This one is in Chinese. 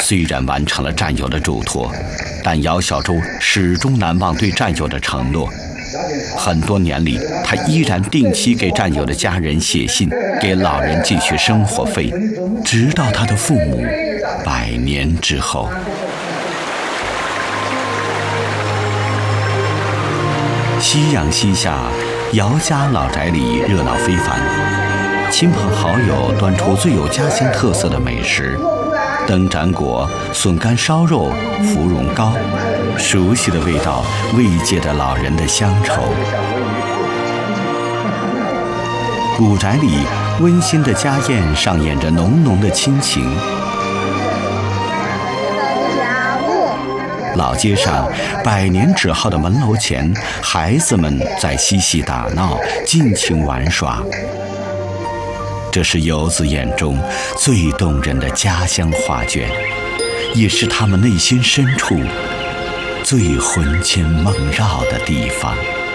虽然完成了战友的嘱托，但姚小舟始终难忘对战友的承诺。很多年里，他依然定期给战友的家人写信，给老人寄去生活费，直到他的父母100年之后。夕阳西下，姚家老宅里热闹非凡，亲朋好友端出最有家乡特色的美食：灯盏果、笋干烧肉、芙蓉糕，熟悉的味道慰藉着老人的乡愁。古宅里温馨的家宴上演着浓浓的亲情。老街上100年纸号的门楼前，孩子们在嬉戏打闹，尽情玩耍。这是游子眼中最动人的家乡画卷，也是他们内心深处最魂牵梦绕的地方。